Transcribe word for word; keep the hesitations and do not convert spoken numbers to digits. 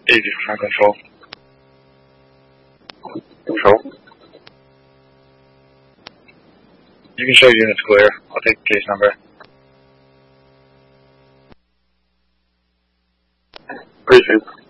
eighty percent control. Control. You can show units clear. I'll take the case number. Briefing.